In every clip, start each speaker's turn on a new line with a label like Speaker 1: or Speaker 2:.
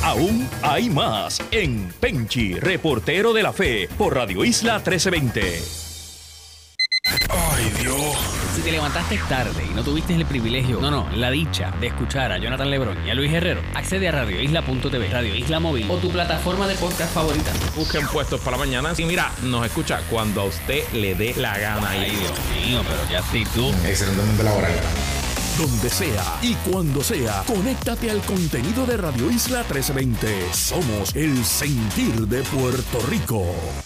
Speaker 1: Aún hay más en Penchi, reportero de la fe, por Radio Isla 1320.
Speaker 2: ¡Ay, Dios!
Speaker 3: Si te levantaste tarde y no tuviste el privilegio, la dicha de escuchar a Jonathan Lebrón y a Luis Herrero, accede a radioisla.tv, Radio Isla Móvil o tu plataforma de podcast favorita.
Speaker 2: Busquen Puestos para la Mañana y mira, nos escucha cuando a usted le dé la gana.
Speaker 3: Ay, Dios mío, pero ya sí tú.
Speaker 4: Excelentemente laboral.
Speaker 1: Donde sea y cuando sea, conéctate al contenido de Radio Isla 1320. Somos el sentir de Puerto Rico.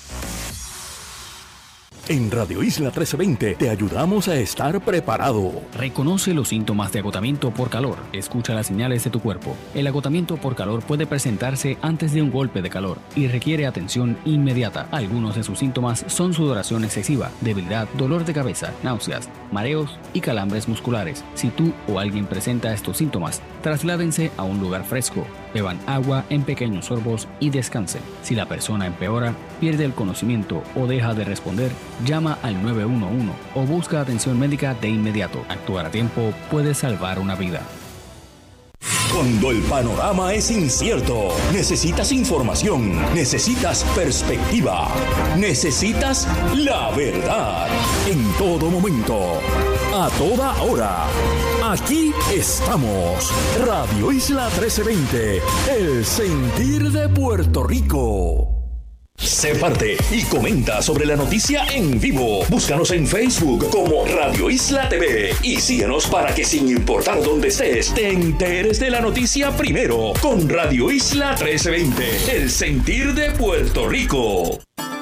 Speaker 1: En Radio Isla 1320 te ayudamos a estar preparado.
Speaker 3: Reconoce los síntomas de agotamiento por calor. Escucha las señales de tu cuerpo. El agotamiento por calor puede presentarse antes de un golpe de calor y requiere atención inmediata. Algunos de sus síntomas son sudoración excesiva, debilidad, dolor de cabeza, náuseas, mareos y calambres musculares. Si tú o alguien presenta estos síntomas, trasládense a un lugar fresco. Beban agua en pequeños sorbos y descansen. Si la persona empeora, pierde el conocimiento o deja de responder, llama al 911 o busca atención médica de inmediato. Actuar a tiempo puede salvar una vida.
Speaker 1: Cuando el panorama es incierto, necesitas información, necesitas perspectiva, necesitas la verdad. En todo momento, a toda hora, aquí estamos. Radio Isla 1320, el sentir de Puerto Rico. Sé parte y comenta sobre la noticia en vivo. Búscanos en Facebook como Radio Isla TV y síguenos para que sin importar dónde estés, te enteres de la noticia primero con Radio Isla 1320, el sentir de Puerto Rico.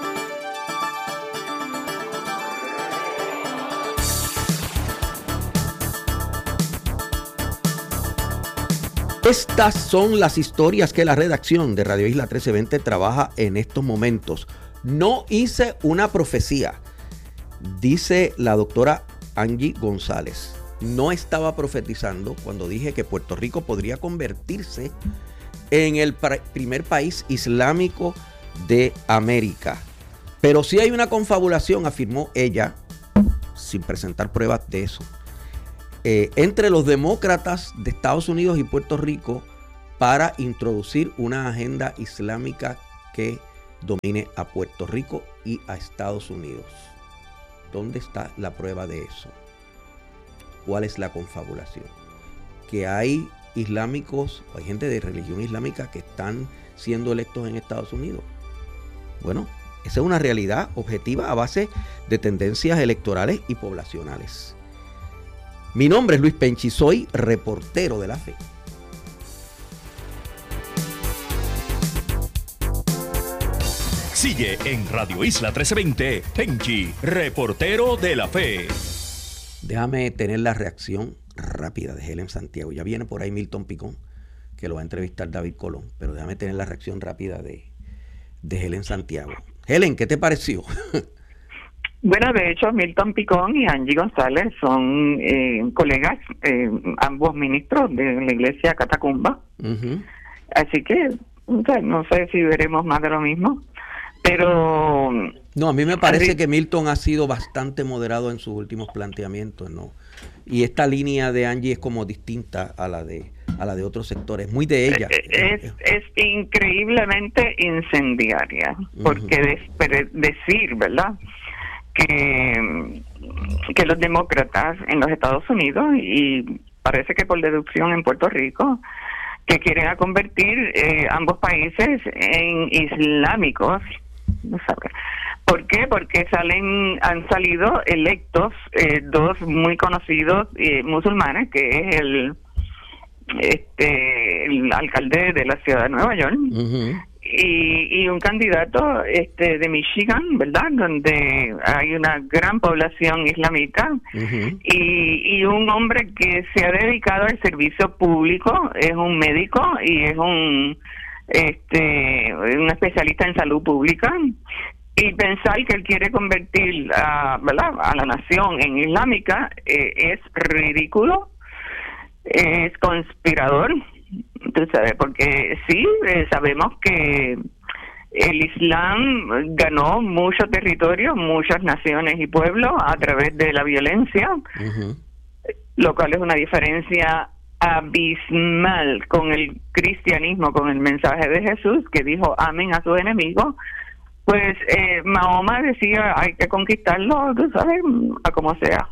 Speaker 5: Estas son las historias que la redacción de Radio Isla 1320 trabaja en estos momentos. No hice una profecía, dice la doctora Angie González. No estaba profetizando cuando dije que Puerto Rico podría convertirse en el primer país islámico de América. Pero sí hay una confabulación, afirmó ella, sin presentar pruebas de eso, entre los demócratas de Estados Unidos y Puerto Rico para introducir una agenda islámica que domine a Puerto Rico y a Estados Unidos. ¿Dónde está la prueba de eso? ¿Cuál es la confabulación? Que hay islámicos, hay gente de religión islámica que están siendo electos en Estados Unidos. Bueno, esa es una realidad objetiva a base de tendencias electorales y poblacionales. Mi nombre es Luis Penchi, soy reportero de la fe.
Speaker 1: Sigue en Radio Isla 1320, Penchi, reportero de la fe.
Speaker 5: Déjame tener la reacción rápida de Helen Santiago. Ya viene por ahí Milton Picón, que lo va a entrevistar David Colón, pero déjame tener la reacción rápida de Helen Santiago. Helen, ¿qué te pareció?
Speaker 6: Bueno, de hecho, Milton Picón y Angie González son colegas, ambos ministros de la iglesia Catacumba. Uh-huh. Así que, no sé si veremos más de lo mismo, pero...
Speaker 5: No, a mí me parece que Milton ha sido bastante moderado en sus últimos planteamientos, ¿no? Y esta línea de Angie es como distinta a la de otros sectores, muy de ella.
Speaker 6: Es increíblemente incendiaria, porque decir, ¿verdad?, que los demócratas en los Estados Unidos y parece que por deducción en Puerto Rico, que quieren convertir ambos países en islámicos, no sabe. ¿Por qué? Porque han salido electos dos muy conocidos musulmanes, que es el alcalde de la ciudad de Nueva York, y un candidato de Michigan, ¿verdad?, donde hay una gran población islamita, y un hombre que se ha dedicado al servicio público, es un médico y es un especialista en salud pública, y pensar que él quiere convertir ¿verdad?, a la nación en islámica es ridículo, es conspirador. Tú sabes, porque sí, sabemos que el Islam ganó mucho territorio, muchas naciones y pueblos a través de la violencia, lo cual es una diferencia abismal con el cristianismo, con el mensaje de Jesús, que dijo amén a sus enemigos, pues Mahoma decía hay que conquistarlo, tú sabes, a como sea.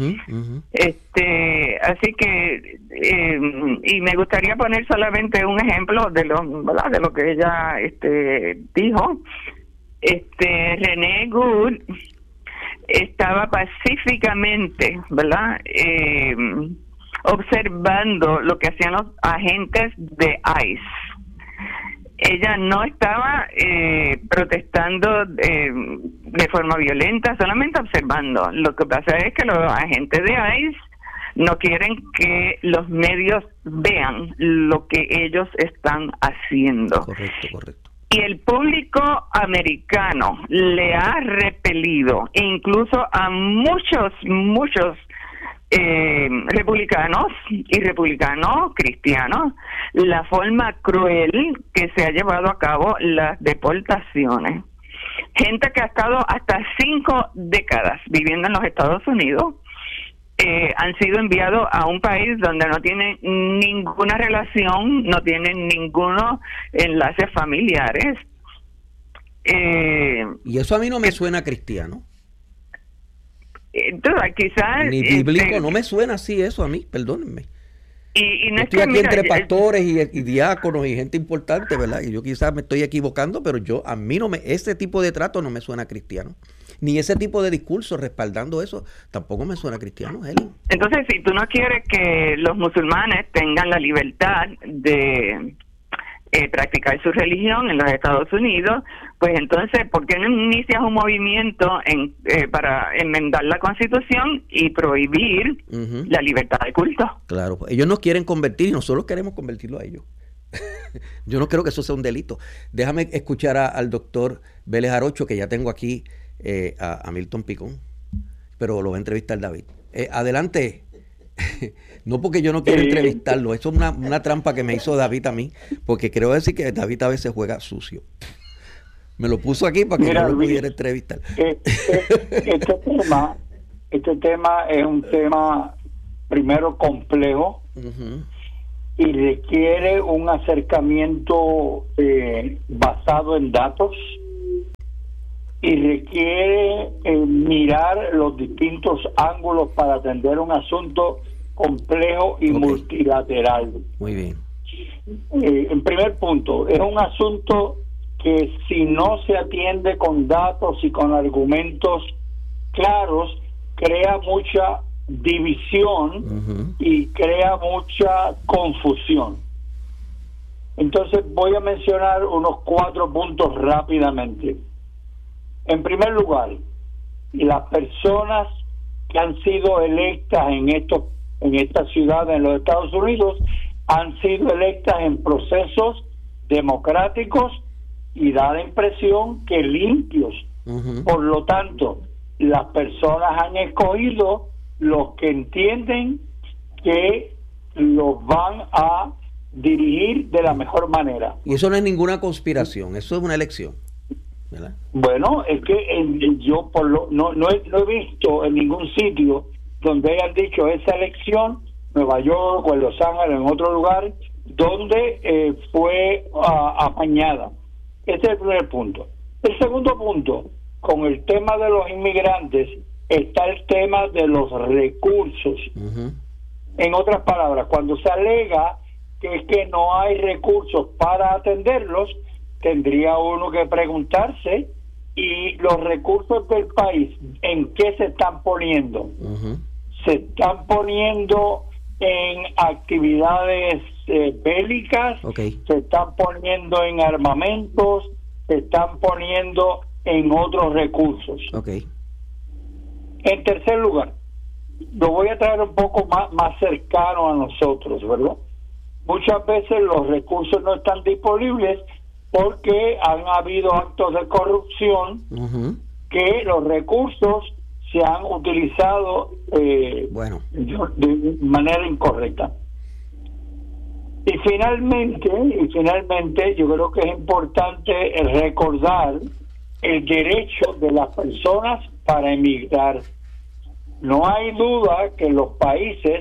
Speaker 6: Así que y me gustaría poner solamente un ejemplo de lo que ella dijo. René Good estaba pacíficamente, ¿verdad?, observando lo que hacían los agentes de ICE. Ella no estaba protestando de forma violenta, solamente observando. Lo que pasa es que los agentes de ICE no quieren que los medios vean lo que ellos están haciendo.
Speaker 5: Correcto.
Speaker 6: Y el público americano le ha repelido, incluso a muchos republicanos y republicanos cristianos, la forma cruel que se ha llevado a cabo las deportaciones. Gente que ha estado hasta 5 décadas viviendo en los Estados Unidos han sido enviados a un país donde no tienen ninguna relación, no tienen ningunos enlaces familiares.
Speaker 5: Y eso a mí no me suena cristiano.
Speaker 6: Quizás
Speaker 5: ni bíblico, no me suena así eso a mí, perdónenme.
Speaker 6: Y no
Speaker 5: estoy aquí entre pastores y diáconos y gente importante, ¿verdad? Y yo quizás me estoy equivocando, pero a mí ese tipo de trato no me suena cristiano. Ni ese tipo de discurso respaldando eso tampoco me suena cristiano, Helen.
Speaker 6: Entonces, si tú no quieres que los musulmanes tengan la libertad de practicar su religión en los Estados Unidos, pues entonces, ¿por qué no inicias un movimiento para enmendar la Constitución y prohibir la libertad de culto?
Speaker 5: Claro, ellos nos quieren convertir y nosotros queremos convertirlo a ellos. Yo no creo que eso sea un delito. Déjame escuchar al doctor Vélez Arocho, que ya tengo aquí a Milton Picón, pero lo va a entrevistar David. Adelante. No porque yo no quiero entrevistarlo, eso es una trampa que me hizo David a mí, porque creo decir que David a veces juega sucio. Me lo puso aquí para que no lo pudiera entrevistar.
Speaker 4: Este tema es un tema primero complejo y requiere un acercamiento basado en datos y requiere mirar los distintos ángulos para atender un asunto complejo y multilateral.
Speaker 5: Muy bien.
Speaker 4: En primer punto, es un asunto que si no se atiende con datos y con argumentos claros, crea mucha división y crea mucha confusión. Entonces voy a mencionar unos 4 puntos rápidamente. En primer lugar, las personas que han sido electas en esta ciudad, en los Estados Unidos, han sido electas en procesos democráticos y da la impresión que limpios. Por lo tanto, las personas han escogido los que entienden que los van a dirigir de la mejor manera.
Speaker 5: Y eso no es ninguna conspiración, eso es una elección, ¿verdad?
Speaker 4: Bueno, es que yo no he visto en ningún sitio donde hayan dicho esa elección, Nueva York o en Los Ángeles, en otro lugar, donde fue amañada. Ese es el primer punto. El segundo punto, con el tema de los inmigrantes, está el tema de los recursos. En otras palabras, cuando se alega que es que no hay recursos para atenderlos, tendría uno que preguntarse, ¿y los recursos del país en qué se están poniendo? ¿Se están poniendo en actividades bélicas? ¿Se están poniendo en armamentos? ¿Se están poniendo en otros recursos? En tercer lugar, lo voy a traer un poco más cercano a nosotros, ¿verdad? Muchas veces los recursos no están disponibles porque han habido actos de corrupción que los recursos se han utilizado de manera incorrecta. Y finalmente, yo creo que es importante recordar el derecho de las personas para emigrar. No hay duda que los países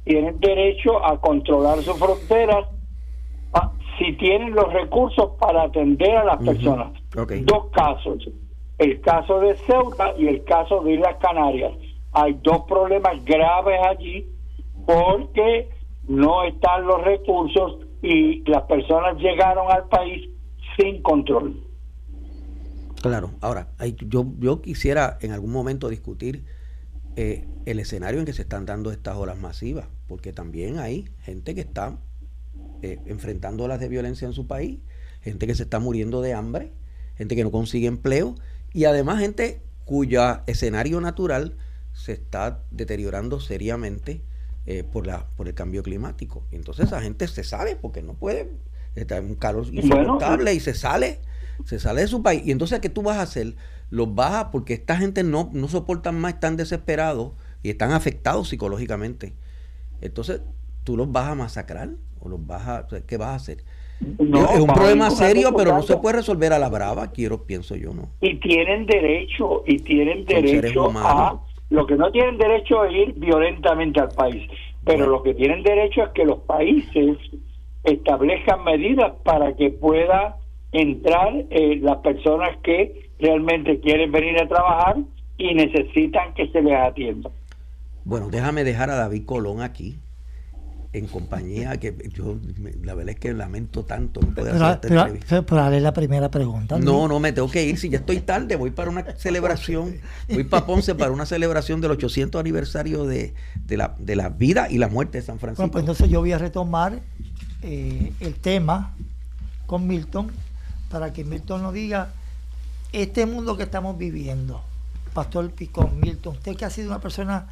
Speaker 4: tienen derecho a controlar sus fronteras si tienen los recursos para atender a las personas.
Speaker 5: Okay.
Speaker 4: Dos casos, el caso de Ceuta y el caso de Islas Canarias. Hay dos problemas graves allí porque no están los recursos y las personas llegaron al país sin control.
Speaker 5: Claro, ahora, yo quisiera en algún momento discutir el escenario en que se están dando estas olas masivas, porque también hay gente que está enfrentando olas de violencia en su país, gente que se está muriendo de hambre, gente que no consigue empleo y además gente cuyo escenario natural se está deteriorando seriamente por el cambio climático. Y entonces esa gente se sale porque no puede, está en un calor insoportable y se sale de su país. Y entonces, ¿qué tú vas a hacer? Los bajas porque esta gente no soportan más, están desesperados y están afectados psicológicamente. Entonces, ¿tú los vas a masacrar? ¿O los vas a, qué vas a hacer? No, es un problema serio, pero no se puede resolver a la brava, pienso yo, ¿no?
Speaker 4: Y tienen derecho a... Lo que no tienen derecho es ir violentamente al país, pero lo que tienen derecho es que los países establezcan medidas para que pueda entrar las personas que realmente quieren venir a trabajar y necesitan que se les atienda.
Speaker 5: Bueno, déjame dejar a David Colón aquí en compañía, que la verdad es que lamento tanto no poder hacer esta entrevista.
Speaker 7: Pero dale la primera pregunta.
Speaker 5: No, me tengo que ir, si ya estoy tarde, voy para una celebración, voy para Ponce para una celebración del 800 aniversario de la vida y la muerte de San Francisco.
Speaker 7: Bueno, pues entonces yo voy a retomar el tema con Milton, para que Milton nos diga este mundo que estamos viviendo. Pastor Picón, Milton, usted que ha sido una persona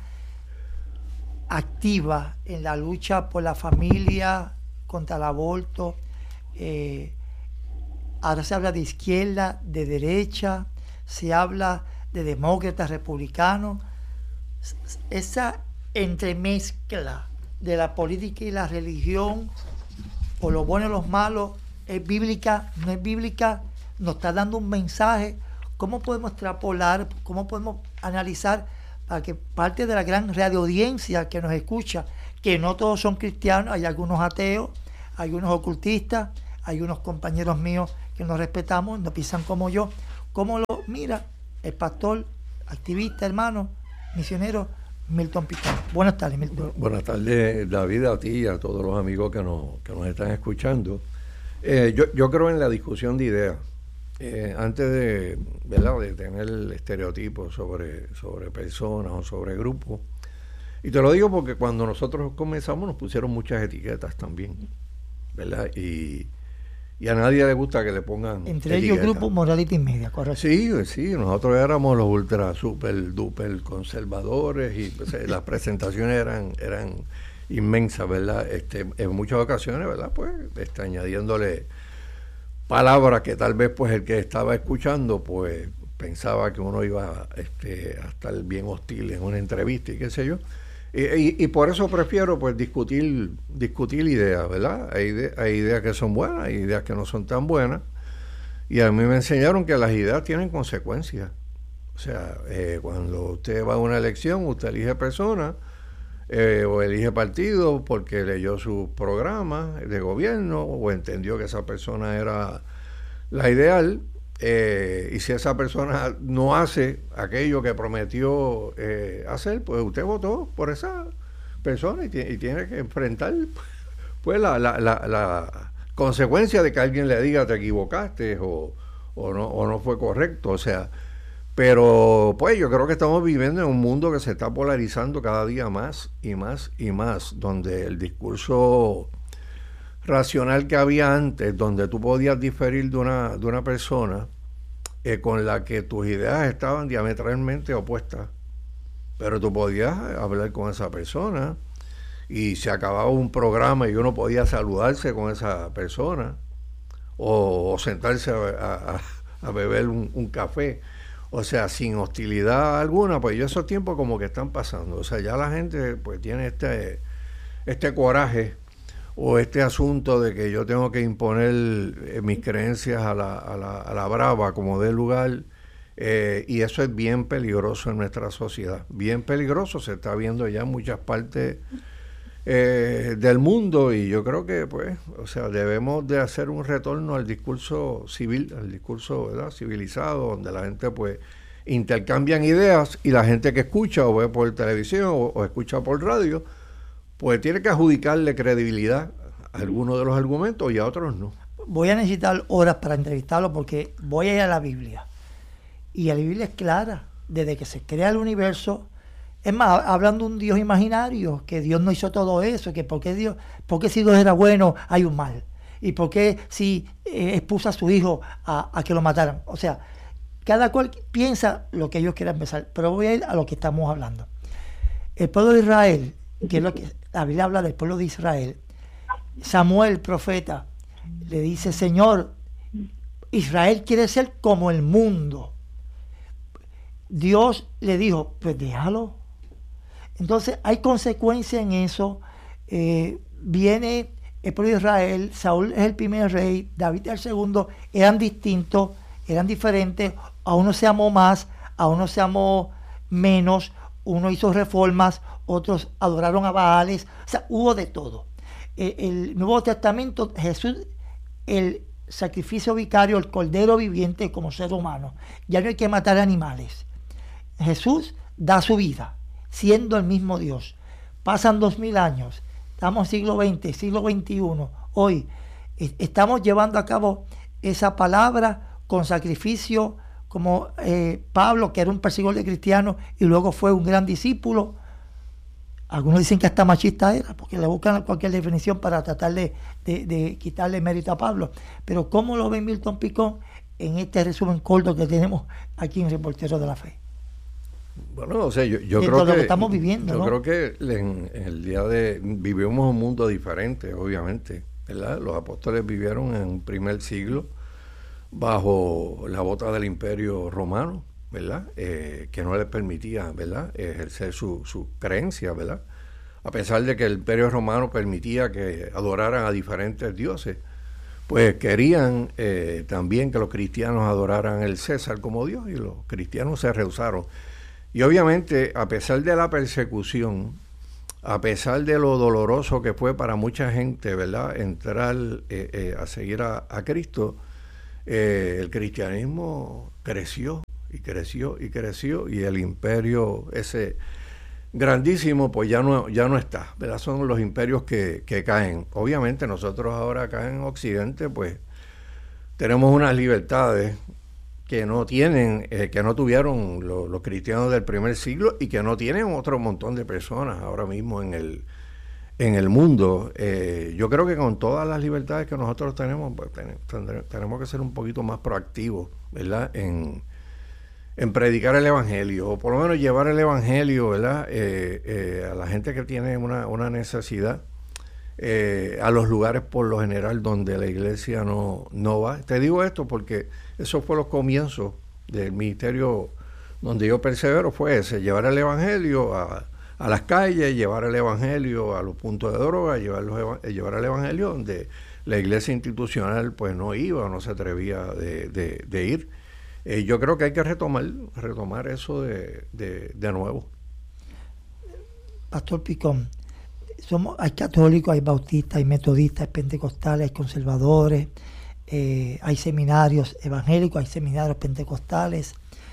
Speaker 7: activa en la lucha por la familia, contra el aborto, ahora se habla de izquierda, de derecha, se habla de demócratas, republicanos, esa entremezcla de la política y la religión, por lo bueno y los malos, ¿es bíblica? ¿No es bíblica? ¿Nos está dando un mensaje? ¿Cómo podemos extrapolar? ¿Cómo podemos analizar para que parte de la gran radioaudiencia que nos escucha, que no todos son cristianos, hay algunos ateos, hay unos ocultistas, hay unos compañeros míos que nos respetamos, no piensan como yo, cómo lo mira el pastor, activista, hermano, misionero Milton Picón? Buenas tardes, Milton.
Speaker 8: Buenas tardes, David, a ti y a todos los amigos que nos están escuchando. Yo creo en la discusión de ideas. Antes de tener estereotipos sobre personas o sobre grupos, y te lo digo porque cuando nosotros comenzamos nos pusieron muchas etiquetas también, ¿verdad? Y a nadie le gusta que le pongan
Speaker 7: entre
Speaker 8: etiquetas.
Speaker 7: Ellos Grupo Morality Media, correcto.
Speaker 8: Sí, nosotros éramos los ultra super duper conservadores y pues, las presentaciones eran inmensas, ¿verdad? En muchas ocasiones, ¿verdad? Pues añadiéndole palabras que tal vez pues el que estaba escuchando pues pensaba que uno iba a estar bien hostil en una entrevista y qué sé yo, y por eso prefiero pues discutir ideas, ¿verdad? Hay ideas que son buenas, hay ideas que no son tan buenas, y a mí me enseñaron que las ideas tienen consecuencias. O sea, cuando usted va a una elección, usted elige personas o elige partido porque leyó su programa de gobierno o entendió que esa persona era la ideal, y si esa persona no hace aquello que prometió hacer, pues usted votó por esa persona y tiene que enfrentar pues la consecuencia de que alguien le diga te equivocaste o no fue correcto. O sea, pero pues yo creo que estamos viviendo en un mundo que se está polarizando cada día más y más y más, donde el discurso racional que había antes, donde tú podías diferir de una persona con la que tus ideas estaban diametralmente opuestas, pero tú podías hablar con esa persona y se acababa un programa y uno podía saludarse con esa persona o sentarse a beber un café. O sea, sin hostilidad alguna. Pues yo esos tiempos como que están pasando. O sea, ya la gente pues tiene este coraje o este asunto de que yo tengo que imponer mis creencias a la brava como dé lugar, y eso es bien peligroso en nuestra sociedad. Bien peligroso, se está viendo ya en muchas partes del mundo, y yo creo que pues, o sea, debemos de hacer un retorno al discurso civil, al discurso, ¿verdad?, civilizado, donde la gente pues intercambian ideas y la gente que escucha o ve por televisión o escucha por radio, pues tiene que adjudicarle credibilidad a algunos de los argumentos y a otros no.
Speaker 7: Voy a necesitar horas para entrevistarlo porque voy a ir a la Biblia. Y la Biblia es clara, desde que se crea el universo. Es más, hablan de un Dios imaginario, que Dios no hizo todo eso, que por qué si Dios era bueno hay un mal, y por qué si expuso a su hijo a que lo mataran. O sea, cada cual piensa lo que ellos quieran pensar, pero voy a ir a lo que estamos hablando. El pueblo de Israel, que es lo que la Biblia habla del pueblo de Israel, Samuel, el profeta, le dice: Señor, Israel quiere ser como el mundo. Dios le dijo: pues déjalo. Entonces hay consecuencia en eso. Viene el pueblo de Israel, Saúl es el primer rey, David es el segundo, eran distintos, eran diferentes, a uno se amó más, a uno se amó menos, uno hizo reformas, otros adoraron a Baales, o sea, hubo de todo. El Nuevo Testamento, Jesús, el sacrificio vicario, el cordero viviente como ser humano, ya no hay que matar animales. Jesús da su vida, siendo el mismo Dios. Pasan 2000 años, estamos en siglo XX, siglo XXI, hoy estamos llevando a cabo esa palabra con sacrificio, como Pablo, que era un perseguidor de cristianos y luego fue un gran discípulo. Algunos dicen que hasta machista era, porque le buscan cualquier definición para tratar de quitarle mérito a Pablo. Pero ¿cómo lo ve Milton Picón en este resumen corto que tenemos aquí en Reporteros de la Fe?
Speaker 8: Bueno, o sea, yo creo que
Speaker 7: estamos viviendo,
Speaker 8: yo
Speaker 7: ¿no?
Speaker 8: creo que en el día de vivimos un mundo diferente, obviamente, ¿verdad? Los apóstoles vivieron en un primer siglo bajo la bota del Imperio Romano, ¿verdad? Que no les permitía, ¿verdad?, ejercer su creencia, ¿verdad? A pesar de que el Imperio Romano permitía que adoraran a diferentes dioses, pues querían también que los cristianos adoraran el César como Dios, y los cristianos se rehusaron. Y obviamente, a pesar de la persecución, a pesar de lo doloroso que fue para mucha gente, ¿verdad?, entrar a seguir a Cristo, el cristianismo creció y creció y creció, y el imperio ese grandísimo pues ya no está, ¿verdad? Son los imperios que caen. Obviamente nosotros ahora acá en Occidente pues tenemos unas libertades que no tienen, que no tuvieron los cristianos del primer siglo, y que no tienen otro montón de personas ahora mismo en el mundo. Yo creo que con todas las libertades que nosotros tenemos, pues tenemos que ser un poquito más proactivos, ¿verdad?, en predicar el Evangelio, o por lo menos llevar el Evangelio, ¿verdad?, a la gente que tiene una necesidad, a los lugares por lo general donde la iglesia no va. Te digo esto porque eso fue los comienzos del ministerio donde yo persevero, fue ese: llevar el Evangelio a las calles, llevar el Evangelio a los puntos de droga, llevar el Evangelio donde la iglesia institucional pues no iba o no se atrevía de ir. Yo creo que hay que retomar eso de nuevo.
Speaker 7: Pastor Picón, hay católicos, hay bautistas, hay metodistas, hay pentecostales, hay conservadores, hay seminarios evangélicos, hay seminarios pentecostales.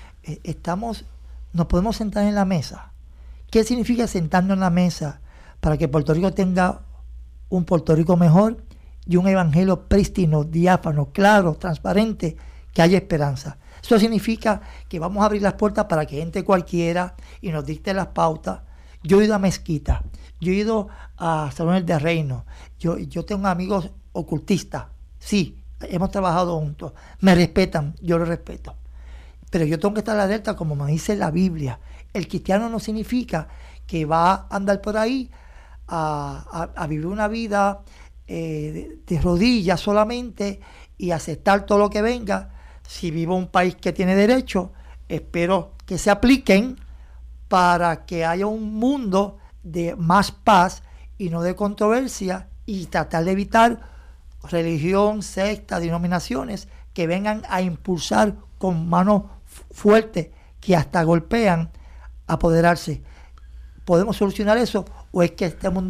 Speaker 7: Nos podemos sentar en la mesa. ¿Qué significa sentarnos en la mesa para que Puerto Rico tenga un Puerto Rico mejor y un evangelio prístino, diáfano, claro, transparente, que haya esperanza? Eso significa que vamos a abrir las puertas para que entre cualquiera y nos dicte las pautas. Yo he ido a mezquita, yo he ido a salones de reino, yo tengo amigos ocultistas, sí, hemos trabajado juntos, me respetan, yo los respeto. Pero yo tengo que estar alerta, como me dice la Biblia. El cristiano no significa que va a andar por ahí a vivir una vida de rodillas solamente y aceptar todo lo que venga. Si vivo en un país que tiene derecho, espero que se apliquen para que haya un mundo de más paz y no de controversia, y tratar de evitar religión, sectas, denominaciones que vengan a impulsar con manos fuertes que hasta golpean, apoderarse. ¿Podemos solucionar eso, o es que este mundo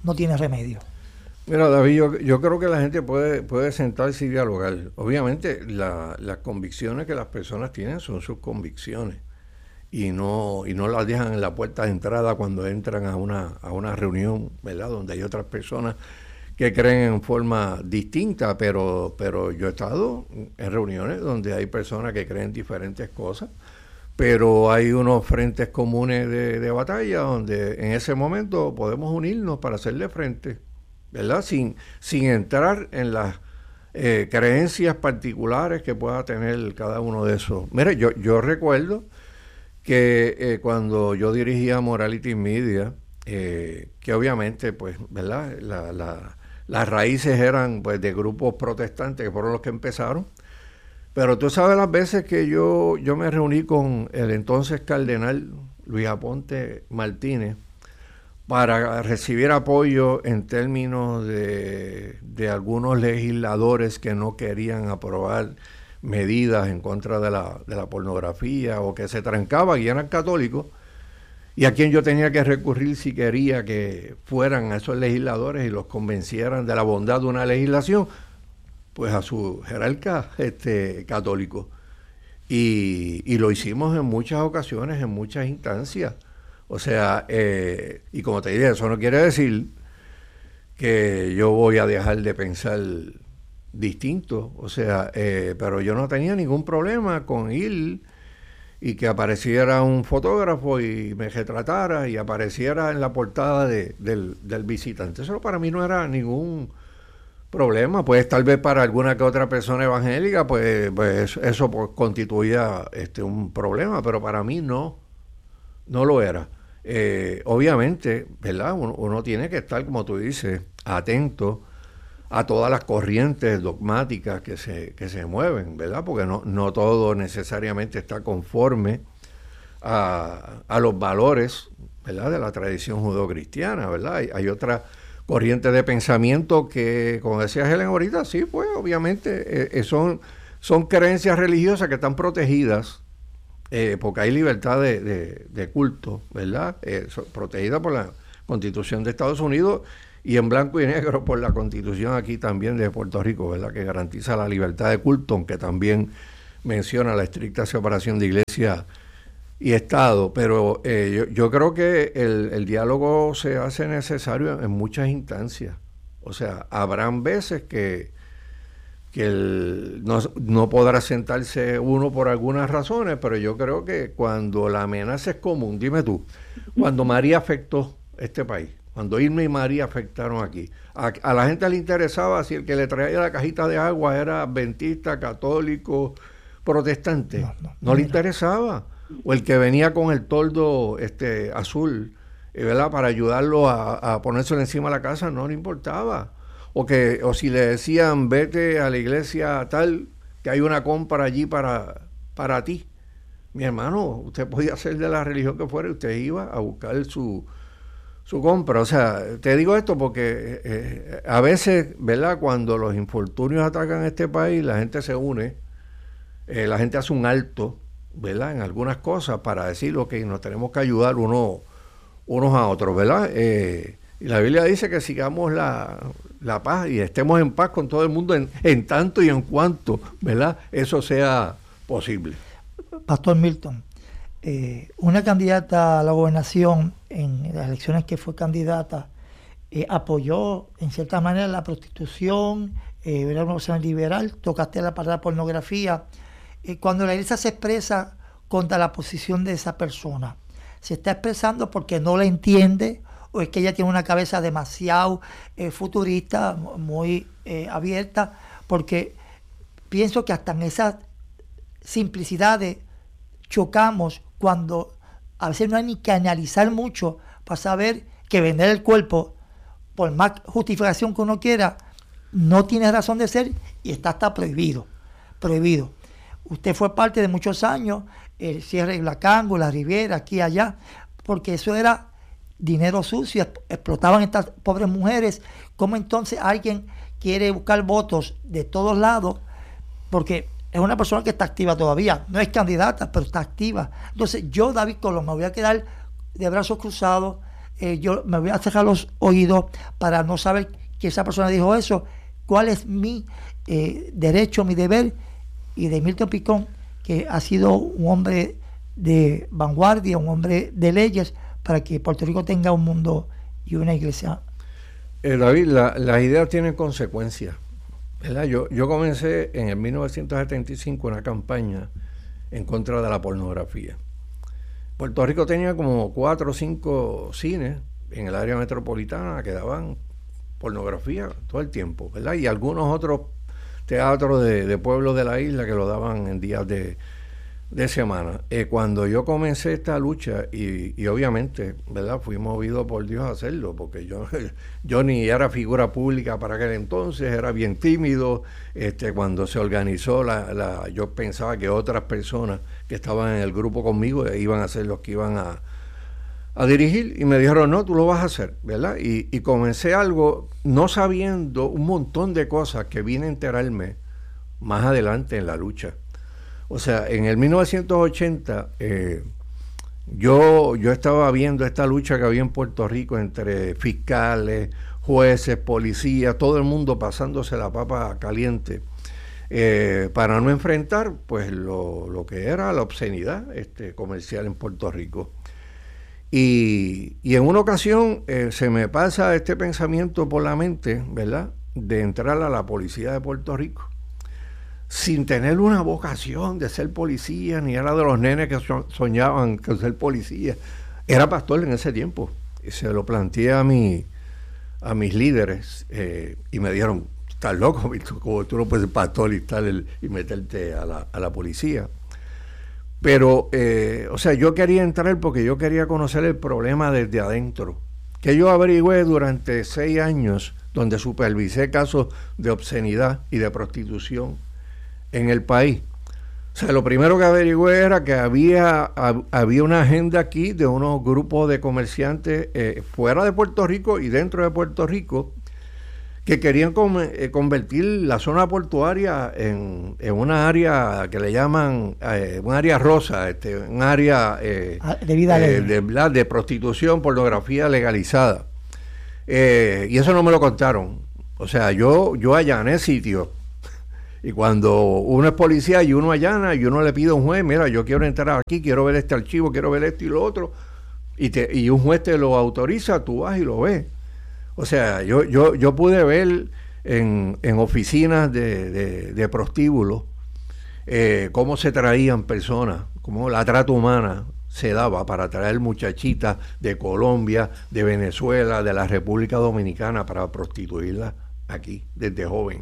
Speaker 7: no tiene remedio.
Speaker 8: Mira, David, yo creo que la gente puede sentarse y dialogar. Obviamente, las convicciones que las personas tienen son sus convicciones y no las dejan en la puerta de entrada cuando entran a una reunión, ¿verdad?, donde hay otras personas que creen en forma distinta, pero yo he estado en reuniones donde hay personas que creen diferentes cosas, pero hay unos frentes comunes de batalla donde en ese momento podemos unirnos para hacerle frente, ¿verdad? Sin entrar en las creencias particulares que pueda tener cada uno de esos. Mire, yo recuerdo que cuando yo dirigía Morality Media, que obviamente, pues, ¿verdad?, las raíces eran, pues, de grupos protestantes que fueron los que empezaron, pero tú sabes las veces que yo me reuní con el entonces cardenal Luis Aponte Martínez para recibir apoyo en términos de algunos legisladores que no querían aprobar medidas en contra de la pornografía o que se trancaban y eran católicos, y a quien yo tenía que recurrir si quería que fueran a esos legisladores y los convencieran de la bondad de una legislación, pues a su jerarca católico. Y lo hicimos en muchas ocasiones, en muchas instancias. O sea, y como te dije, eso no quiere decir que yo voy a dejar de pensar distinto. O sea, pero yo no tenía ningún problema con ir y que apareciera un fotógrafo y me retratara y apareciera en la portada del visitante. Eso para mí no era ningún problema. Pues tal vez para alguna que otra persona evangélica, pues eso pues, constituía un problema, pero para mí no lo era. Obviamente, ¿verdad? Uno tiene que estar, como tú dices, atento a todas las corrientes dogmáticas que se mueven, ¿verdad? Porque no todo necesariamente está conforme a los valores, ¿verdad?, de la tradición judeocristiana, ¿verdad? Hay otras corrientes de pensamiento que, como decía Helen ahorita, sí, pues obviamente son creencias religiosas que están protegidas porque hay libertad de culto, ¿verdad? Protegida por la Constitución de Estados Unidos y en blanco y negro por la Constitución aquí también de Puerto Rico, ¿verdad?, que garantiza la libertad de culto, aunque también menciona la estricta separación de iglesia y Estado. Pero yo creo que el diálogo se hace necesario en muchas instancias. O sea, habrán veces que no podrá sentarse uno por algunas razones, pero yo creo que cuando la amenaza es común, dime tú, cuando María afectó este país, cuando Irma y María afectaron aquí, a la gente le interesaba si el que le traía la cajita de agua era adventista, católico, protestante. No le interesaba. O el que venía con el toldo azul, ¿verdad?, para ayudarlo a ponérselo encima de la casa, no le importaba. O si le decían, vete a la iglesia tal, que hay una compra allí para ti. Mi hermano, usted podía ser de la religión que fuera y usted iba a buscar su compra. O sea, te digo esto porque a veces, ¿verdad?, cuando los infortunios atacan este país, la gente se une, la gente hace un alto, ¿verdad?, en algunas cosas para decir, ok, nos tenemos que ayudar unos a otros, ¿verdad? Y la Biblia dice que sigamos la paz y estemos en paz con todo el mundo en tanto y en cuanto, ¿verdad?, eso sea posible.
Speaker 7: Pastor Milton, una candidata a la gobernación en las elecciones que fue candidata apoyó en cierta manera la prostitución, era una persona liberal, tocaste la palabra pornografía. Cuando la iglesia se expresa contra la posición de esa persona, ¿se está expresando porque no la entiende o es que ella tiene una cabeza demasiado futurista, muy abierta? Porque pienso que hasta en esas simplicidades chocamos cuando a veces no hay ni que analizar mucho para saber que vender el cuerpo, por más justificación que uno quiera, no tiene razón de ser y está hasta prohibido. Usted fue parte de muchos años, el cierre de Blacango, la Riviera, aquí y allá, porque eso era dinero sucio, explotaban estas pobres mujeres. ¿Cómo entonces alguien quiere buscar votos de todos lados? Porque es una persona que está activa todavía, no es candidata, pero está activa. Entonces yo, David Colón, me voy a quedar de brazos cruzados, yo me voy a cerrar los oídos para no saber que esa persona dijo eso. ¿Cuál es mi derecho, mi deber? Y de Milton Picón, que ha sido un hombre de vanguardia, un hombre de leyes, para que Puerto Rico tenga un mundo y una iglesia.
Speaker 8: David, las ideas tienen consecuencias, ¿verdad? Yo comencé en el 1975 una campaña en contra de la pornografía. Puerto Rico tenía como 4 o 5 cines en el área metropolitana que daban pornografía todo el tiempo, ¿verdad? Y algunos otros teatros de pueblos de la isla que lo daban en días de semana. Cuando yo comencé esta lucha, y obviamente, ¿verdad?, fui movido por Dios a hacerlo, porque yo ni era figura pública para aquel entonces, era bien tímido. Cuando se organizó yo pensaba que otras personas que estaban en el grupo conmigo iban a ser los que iban a dirigir, y me dijeron, no, tú lo vas a hacer, ¿verdad? Y comencé algo no sabiendo un montón de cosas que vine a enterarme más adelante en la lucha. O sea, en el 1980 yo estaba viendo esta lucha que había en Puerto Rico entre fiscales, jueces, policías, todo el mundo pasándose la papa caliente para no enfrentar pues lo que era la obscenidad comercial en Puerto Rico. Y en una ocasión se me pasa este pensamiento por la mente, ¿verdad?, de entrar a la policía de Puerto Rico, sin tener una vocación de ser policía, ni era de los nenes que soñaban con ser policía. Era pastor en ese tiempo. Y se lo planteé a mis líderes y me dijeron, estás loco, como tú no puedes ser pastor y meterte a la policía. Pero, o sea, yo quería entrar porque yo quería conocer el problema desde adentro, que yo averigüé durante 6 años, donde supervisé casos de obscenidad y de prostitución en el país. O sea, lo primero que averigüé era que había una agenda aquí de unos grupos de comerciantes fuera de Puerto Rico y dentro de Puerto Rico que querían convertir la zona portuaria en una área que le llaman un área rosa, un área
Speaker 7: de vida
Speaker 8: de prostitución, pornografía legalizada. Y eso no me lo contaron. O sea, yo allané sitios. Y cuando uno es policía y uno allana y uno le pide a un juez, mira, yo quiero entrar aquí, quiero ver este archivo, quiero ver esto y lo otro, y un juez te lo autoriza, tú vas y lo ves. O sea, yo pude ver en oficinas de prostíbulos cómo se traían personas, cómo la trata humana se daba para traer muchachitas de Colombia, de Venezuela, de la República Dominicana para prostituirlas aquí desde joven.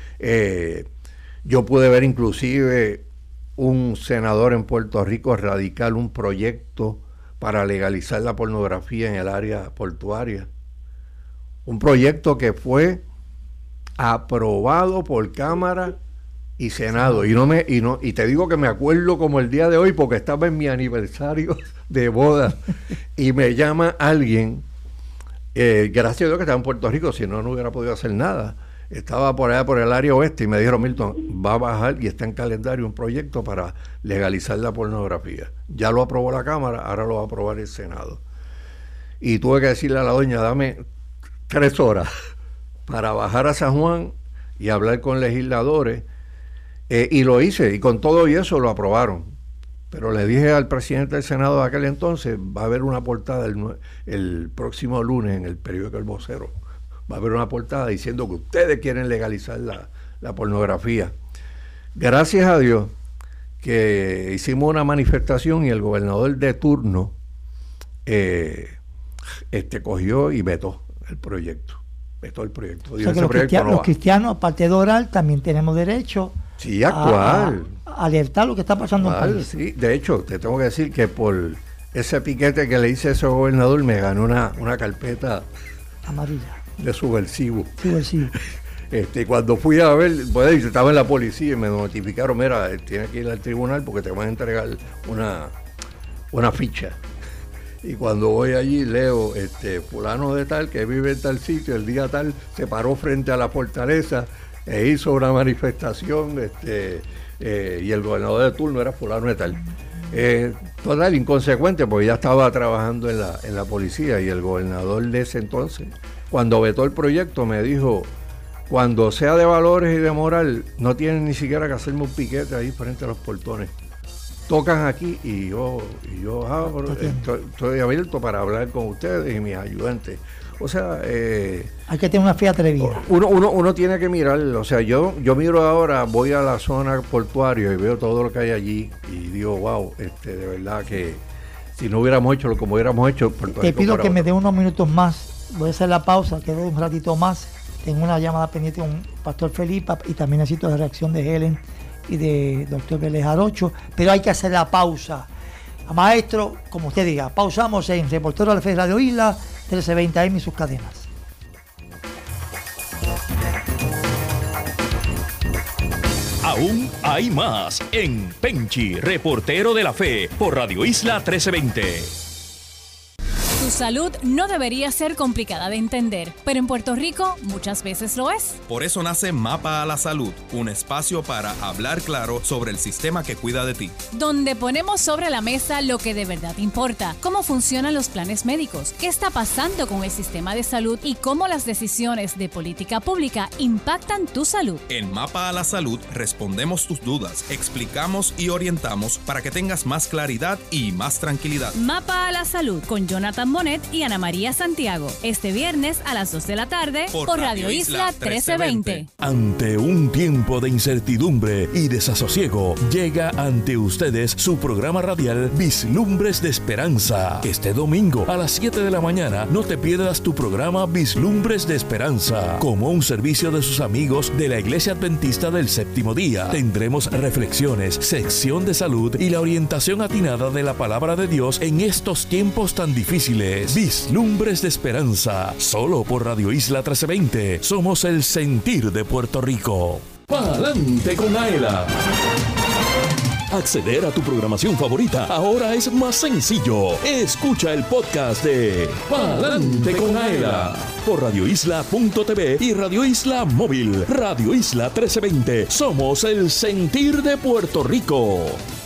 Speaker 8: Yo pude ver inclusive un senador en Puerto Rico radical un proyecto para legalizar la pornografía en el área portuaria. Un proyecto que fue aprobado por Cámara y Senado. Y te digo que me acuerdo como el día de hoy porque estaba en mi aniversario de boda y me llama alguien, gracias a Dios que estaba en Puerto Rico, si no, no hubiera podido hacer nada. Estaba por allá por el área oeste y me dijeron, Milton, va a bajar y está en calendario un proyecto para legalizar la pornografía. Ya lo aprobó la Cámara, ahora lo va a aprobar el Senado. Y tuve que decirle a la doña, dame 3 horas para bajar a San Juan y hablar con legisladores. Y lo hice, y con todo y eso lo aprobaron. Pero le dije al presidente del Senado de aquel entonces, va a haber una portada el próximo lunes en el periódico El Vocero. Va a haber una portada diciendo que ustedes quieren legalizar la pornografía. Gracias a Dios que hicimos una manifestación y el gobernador de turno cogió y vetó el proyecto. Vetó el proyecto.
Speaker 7: O sea que los cristianos, aparte de orar, también tenemos derecho a alertar lo que está pasando en el país.
Speaker 8: Sí, de hecho, te tengo que decir que por ese piquete que le hice a ese gobernador me ganó una carpeta
Speaker 7: amarilla
Speaker 8: de subversivo.
Speaker 7: Subversivo.
Speaker 8: Cuando fui a ver, pues estaba en la policía y me notificaron, mira, tienes que ir al tribunal porque te van a entregar una ficha. Y cuando voy allí leo, fulano de tal que vive en tal sitio, el día tal se paró frente a la fortaleza e hizo una manifestación, y el gobernador de turno era fulano de tal. Total, inconsecuente, porque ya estaba trabajando en la policía, y el gobernador de ese entonces, cuando vetó el proyecto, me dijo: cuando sea de valores y de moral, no tienen ni siquiera que hacerme un piquete ahí frente a los portones. Tocan aquí y yo estoy abierto para hablar con ustedes y mis ayudantes. O sea,
Speaker 7: hay que tener una fe atrevida.
Speaker 8: Uno tiene que mirar, o sea, yo miro ahora, voy a la zona portuaria y veo todo lo que hay allí y digo, wow, de verdad que si no hubiéramos hecho lo como hubiéramos hecho, Puerto
Speaker 7: Te
Speaker 8: Rico
Speaker 7: pido que
Speaker 8: para
Speaker 7: me
Speaker 8: otro.
Speaker 7: dé unos minutos más. Voy a hacer la pausa, quedo un ratito más. Tengo una llamada pendiente con Pastor Felipe y también necesito la reacción de Helen y de Dr. Vélez Jarocho, pero hay que hacer la pausa. Maestro, como usted diga, pausamos en Reportero de la Fe Radio Isla 1320 AM y sus cadenas.
Speaker 1: Aún hay más en Penchi, Reportero de la Fe, por Radio Isla 1320.
Speaker 9: Tu salud no debería ser complicada de entender, pero en Puerto Rico muchas veces lo es.
Speaker 10: Por eso nace Mapa a la Salud, un espacio para hablar claro sobre el sistema que cuida de ti.
Speaker 9: Donde ponemos sobre la mesa lo que de verdad importa, cómo funcionan los planes médicos, qué está pasando con el sistema de salud y cómo las decisiones de política pública impactan tu salud.
Speaker 10: En Mapa a la Salud respondemos tus dudas, explicamos y orientamos para que tengas más claridad y más tranquilidad.
Speaker 9: Mapa a la Salud con Jonathan Bonet y Ana María Santiago. Este viernes a las 2 de la tarde por Radio Isla 1320.
Speaker 1: Ante un tiempo de incertidumbre y desasosiego, llega ante ustedes su programa radial Vislumbres de Esperanza. Este domingo a las 7 de la mañana no te pierdas tu programa Vislumbres de Esperanza. Como un servicio de sus amigos de la Iglesia Adventista del Séptimo Día, tendremos reflexiones, sección de salud y la orientación atinada de la palabra de Dios en estos tiempos tan difíciles. Vislumbres de Esperanza, solo por Radio Isla 1320. Somos el sentir de Puerto Rico. ¡Pa'lante con Aela! Acceder a tu programación favorita ahora es más sencillo. Escucha el podcast de Pa'lante con Aela por radioisla.tv y Radio Isla Móvil. Radio Isla 1320. Somos el sentir de Puerto Rico.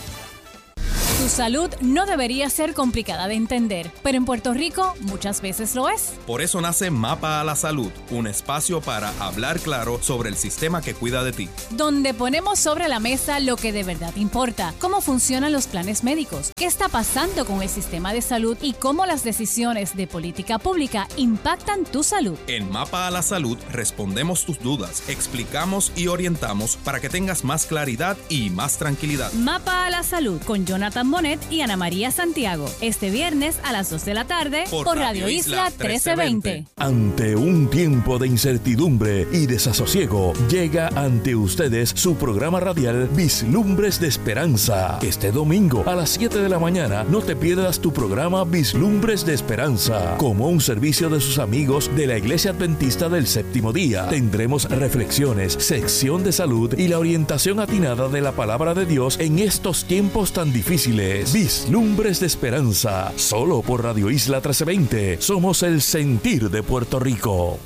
Speaker 9: Tu salud no debería ser complicada de entender, pero en Puerto Rico muchas veces lo es.
Speaker 10: Por eso nace Mapa a la Salud, un espacio para hablar claro sobre el sistema que cuida de ti.
Speaker 9: Donde ponemos sobre la mesa lo que de verdad importa, cómo funcionan los planes médicos, qué está pasando con el sistema de salud y cómo las decisiones de política pública impactan tu salud.
Speaker 10: En Mapa a la Salud respondemos tus dudas, explicamos y orientamos para que tengas más claridad y más tranquilidad.
Speaker 9: Mapa a la Salud con Jonathan Bonet y Ana María Santiago. Este viernes a las 2 de la tarde por Radio Isla 1320.
Speaker 1: Ante un tiempo de incertidumbre y desasosiego, llega ante ustedes su programa radial Vislumbres de Esperanza. Este domingo a las 7 de la mañana no te pierdas tu programa Vislumbres de Esperanza. Como un servicio de sus amigos de la Iglesia Adventista del Séptimo Día, tendremos reflexiones, sección de salud y la orientación atinada de la palabra de Dios en estos tiempos tan difíciles. Vislumbres de Esperanza, solo por Radio Isla 1320. Somos el sentir de Puerto Rico.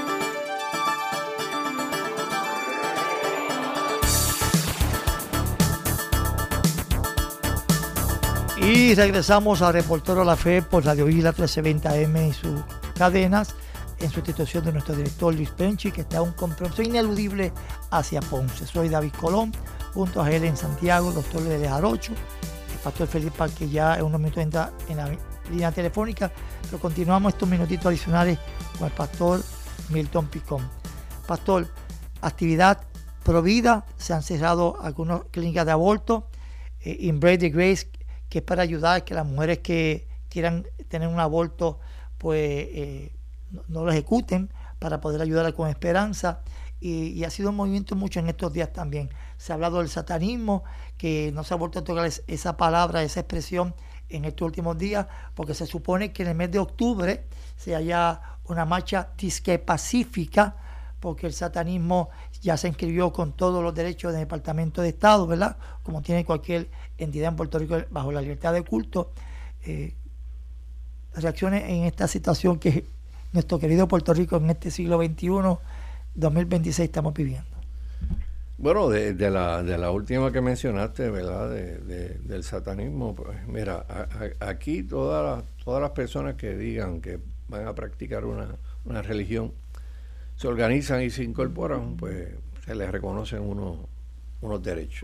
Speaker 7: Y regresamos a Reportero de la Fe por Radio Isla 1320 AM y sus cadenas, en sustitución de nuestro director Luis Penchi, que está en un compromiso ineludible hacia Ponce. Soy David Colón, junto a Helen Santiago, doctor Vélez Jarocho, el pastor Felipe, que ya en unos minutos entra en la línea telefónica, pero continuamos estos minutitos adicionales con el pastor Milton Picón. Pastor, actividad Provida, se han cerrado algunas clínicas de aborto, Embrace the Grace, que es para ayudar a que las mujeres que quieran tener un aborto, pues no lo ejecuten, para poder ayudar con esperanza. Y ha sido un movimiento mucho en estos días también. Se ha hablado del satanismo, que no se ha vuelto a tocar esa palabra, esa expresión en estos últimos días, porque se supone que en el mes de octubre se haya una marcha disque pacífica, porque el satanismo ya se inscribió con todos los derechos del Departamento de Estado, ¿verdad? Como tiene cualquier entidad en Puerto Rico bajo la libertad de culto. Reacciones en esta situación que nuestro querido Puerto Rico en este siglo XXI, 2026, estamos viviendo.
Speaker 8: Bueno, de la última que mencionaste, ¿verdad? Del satanismo, pues mira, aquí todas las personas que digan que van a practicar una religión se organizan y se incorporan, pues se les reconocen unos derechos.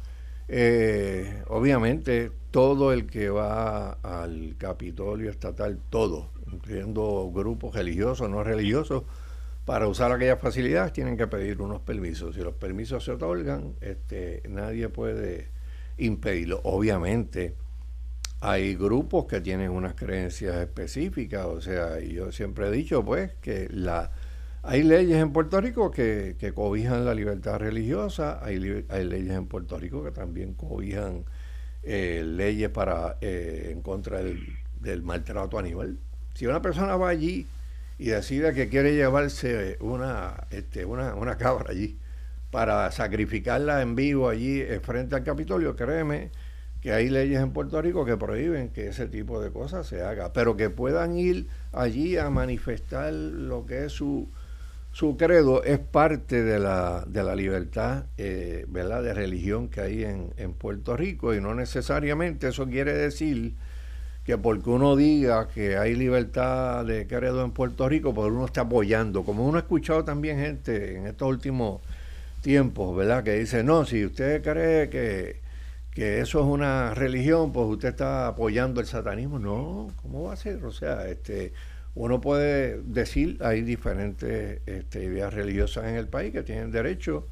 Speaker 8: Obviamente, todo el que va al Capitolio estatal, todo, incluyendo grupos religiosos, no religiosos, para usar aquellas facilidades tienen que pedir unos permisos. Si los permisos se otorgan, nadie puede impedirlo. Obviamente, hay grupos que tienen unas creencias específicas, o sea, y yo siempre he dicho, pues, que hay leyes en Puerto Rico que cobijan la libertad religiosa, hay leyes en Puerto Rico que también cobijan leyes en contra del maltrato animal. Si una persona va allí y decide que quiere llevarse una cabra allí para sacrificarla en vivo allí frente al Capitolio, créeme que hay leyes en Puerto Rico que prohíben que ese tipo de cosas se haga, pero que puedan ir allí a manifestar lo que es su credo, es parte de la libertad, ¿verdad?, de religión que hay en Puerto Rico, y no necesariamente eso quiere decir que porque uno diga que hay libertad de credo en Puerto Rico, pues uno está apoyando. Como uno ha escuchado también gente en estos últimos tiempos, ¿verdad?, que dice, no, si usted cree que eso es una religión, pues usted está apoyando el satanismo. No, ¿cómo va a ser? O sea, uno puede decir, hay diferentes ideas religiosas en el país que tienen derecho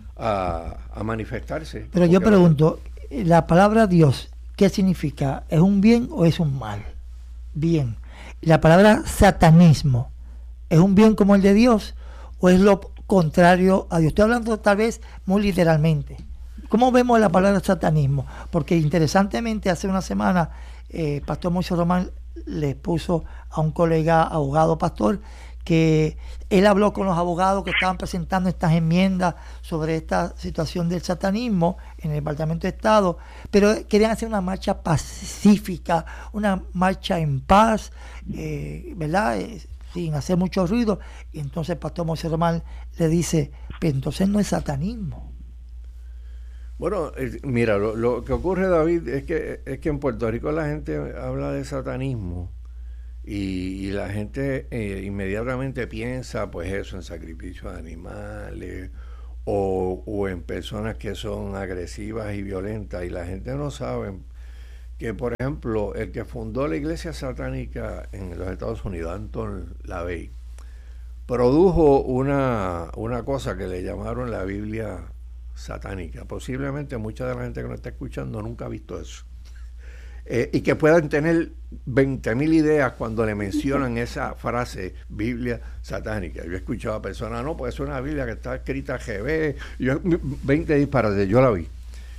Speaker 8: a manifestarse.
Speaker 7: Pero yo pregunto, la palabra Dios, ¿qué significa? ¿Es un bien o es un mal? Bien. La palabra satanismo, ¿es un bien como el de Dios o es lo contrario a Dios? Estoy hablando tal vez muy literalmente. ¿Cómo vemos la palabra satanismo? Porque interesantemente hace una semana Pastor Moisés Román le puso a un colega abogado pastor que él habló con los abogados que estaban presentando estas enmiendas sobre esta situación del satanismo en el Departamento de Estado, pero querían hacer una marcha pacífica, una marcha en paz, ¿verdad?, sin hacer mucho ruido. Y entonces el pastor Moisés Román le dice, pero entonces no es satanismo.
Speaker 8: Bueno, mira, lo que ocurre, David, es que en Puerto Rico la gente habla de satanismo y la gente inmediatamente piensa, pues eso, en sacrificios de animales o en personas que son agresivas y violentas, y la gente no sabe que, por ejemplo, el que fundó la iglesia satánica en los Estados Unidos, Anton LaVey, produjo una cosa que le llamaron la Biblia satánica. Posiblemente mucha de la gente que nos está escuchando nunca ha visto eso, y que puedan tener 20,000 ideas cuando le mencionan esa frase, Biblia satánica. Yo he escuchado a personas, no, pues es una Biblia que está escrita GB, 20 disparates, yo la vi,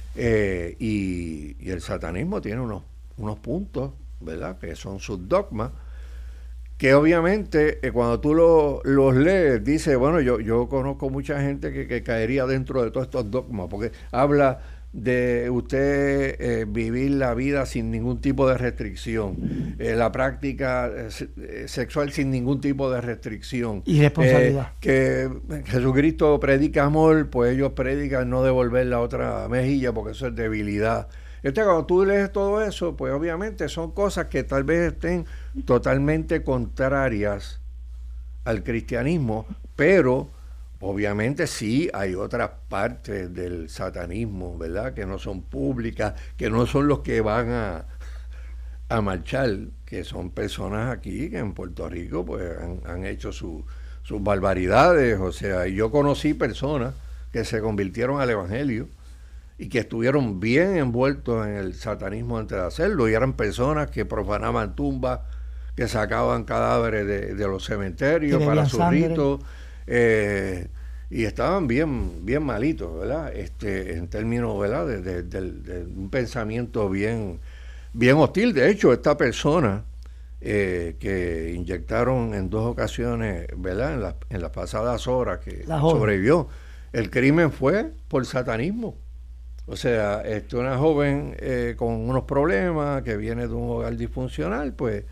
Speaker 8: y el satanismo tiene unos puntos, ¿verdad?, que son sus dogmas, que obviamente cuando tú los lees, dice, bueno, yo conozco mucha gente que caería dentro de todos estos dogmas, porque habla de usted vivir la vida sin ningún tipo de restricción, la práctica sexual sin ningún tipo de restricción,
Speaker 7: y responsabilidad,
Speaker 8: que Jesucristo predica amor, pues ellos predican no devolver la otra mejilla porque eso es debilidad. Cuando tú lees todo eso, pues obviamente son cosas que tal vez estén totalmente contrarias al cristianismo, pero obviamente sí hay otras partes del satanismo, ¿verdad?, que no son públicas, que no son los que van a marchar, que son personas aquí que en Puerto Rico pues han hecho sus barbaridades. O sea, yo conocí personas que se convirtieron al evangelio y que estuvieron bien envueltos en el satanismo antes de hacerlo, y eran personas que profanaban tumbas, que sacaban cadáveres de los cementerios para sus ritos, y estaban bien malitos, ¿verdad?, en términos, ¿verdad?, de un pensamiento bien hostil. De hecho, esta persona que inyectaron en 2 ocasiones, ¿verdad?, en las pasadas horas, que sobrevivió, el crimen fue por satanismo. O sea, una joven con unos problemas, que viene de un hogar disfuncional, pues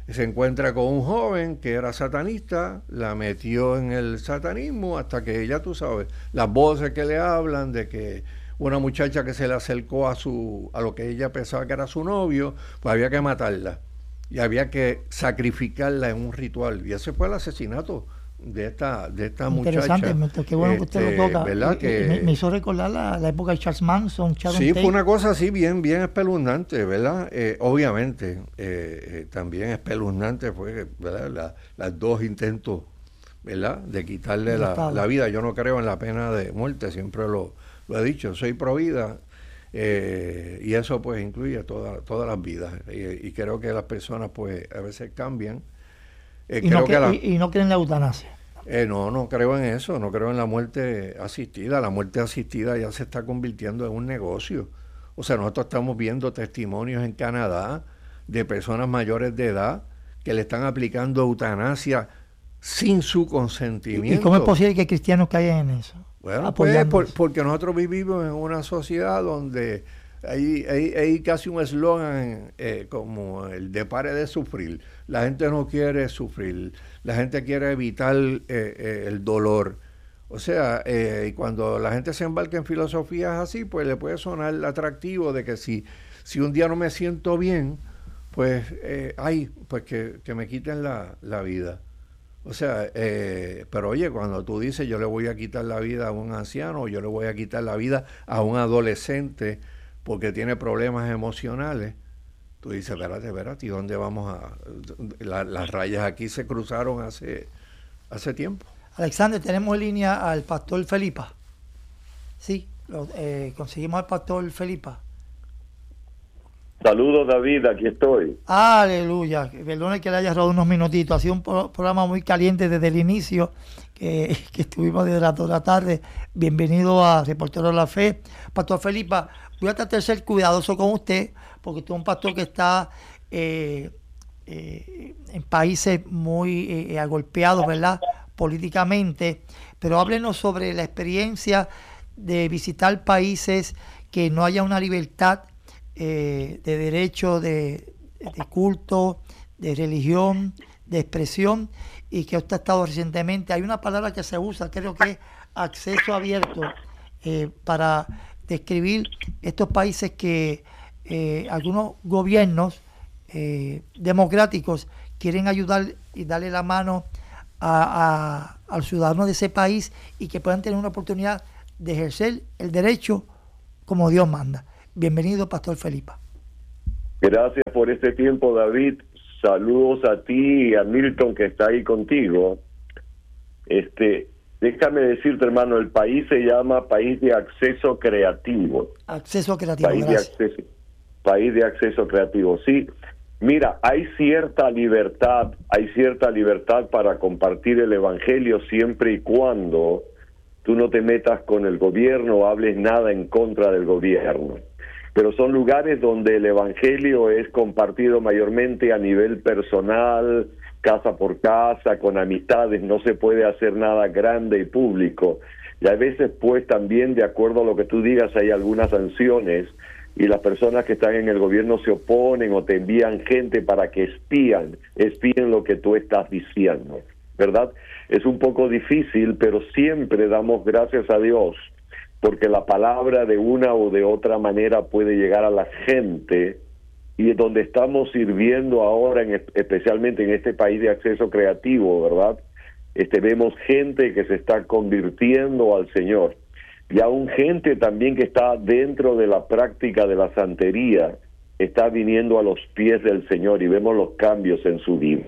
Speaker 8: se encuentra con un joven que era satanista, la metió en el satanismo hasta que ella, tú sabes, las voces que le hablan de que una muchacha que se le acercó a lo que ella pensaba que era su novio, pues había que matarla y había que sacrificarla en un ritual, y ese fue el asesinato de esta muchacha.
Speaker 7: Interesante, qué bueno que usted lo toca.
Speaker 8: ¿Verdad?
Speaker 7: Me hizo recordar la época de Charles Manson, Sharon
Speaker 8: Sí,
Speaker 7: Tate.
Speaker 8: fue una cosa así bien espeluznante, ¿verdad? Obviamente, también espeluznante fue, ¿verdad? Las dos intentos, ¿verdad? De quitarle la vida. Yo no creo en la pena de muerte, siempre lo he dicho, soy pro vida, y eso pues incluye todas las vidas. Y creo que las personas pues a veces cambian.
Speaker 7: Y no creen en la eutanasia.
Speaker 8: No creo en eso, no creo en la muerte asistida. La muerte asistida ya se está convirtiendo en un negocio. O sea, nosotros estamos viendo testimonios en Canadá de personas mayores de edad que le están aplicando eutanasia sin su consentimiento.
Speaker 7: ¿Y cómo es posible que cristianos caigan en eso?
Speaker 8: Bueno, pues porque nosotros vivimos en una sociedad donde hay casi un eslogan como el de pare de sufrir. La gente no quiere sufrir, la gente quiere evitar el dolor. O sea, y cuando la gente se embarca en filosofías así, pues le puede sonar atractivo de que si un día no me siento bien, pues pues que me quiten la vida. O sea, pero oye, cuando tú dices yo le voy a quitar la vida a un anciano, o yo le voy a quitar la vida a un adolescente porque tiene problemas emocionales, tú dices, espérate, ¿y dónde vamos a...? Las rayas aquí se cruzaron hace tiempo.
Speaker 7: Alexander, tenemos en línea al pastor Felipa. Sí, conseguimos al pastor Felipa.
Speaker 11: Saludos, David, aquí estoy.
Speaker 7: Aleluya, perdone que le haya robado unos minutitos, ha sido un programa muy caliente desde el inicio, que estuvimos desde las 2 de la tarde. Bienvenido a Reportero de la Fe. Pastor Felipa, voy a tratar de ser cuidadoso con usted, porque usted es un pastor que está en países muy agolpeados, ¿verdad?, políticamente, pero háblenos sobre la experiencia de visitar países que no haya una libertad de derecho de culto, de religión, de expresión, y que usted ha estado recientemente. Hay una palabra que se usa, creo que es acceso abierto, para describir estos países que algunos gobiernos democráticos quieren ayudar y darle la mano al ciudadano de ese país, y que puedan tener una oportunidad de ejercer el derecho como Dios manda. Bienvenido, Pastor Felipa.
Speaker 11: Gracias por este tiempo, David. Saludos a ti y a Milton, que está ahí contigo. Déjame decirte, hermano, el país se llama País de Acceso Creativo.
Speaker 7: Acceso Creativo,
Speaker 11: País de Acceso Creativo, sí. Mira, hay cierta libertad para compartir el evangelio siempre y cuando tú no te metas con el gobierno o hables nada en contra del gobierno. Pero son lugares donde el evangelio es compartido mayormente a nivel personal, casa por casa, con amistades, no se puede hacer nada grande y público. Y a veces, pues, también, de acuerdo a lo que tú digas, hay algunas sanciones, y las personas que están en el gobierno se oponen o te envían gente para que espíen lo que tú estás diciendo, ¿verdad? Es un poco difícil, pero siempre damos gracias a Dios, porque la palabra de una o de otra manera puede llegar a la gente, y donde estamos sirviendo ahora, especialmente en este país de acceso creativo, ¿verdad? Vemos gente que se está convirtiendo al Señor, y aún gente también que está dentro de la práctica de la santería, está viniendo a los pies del Señor, y vemos los cambios en su vida.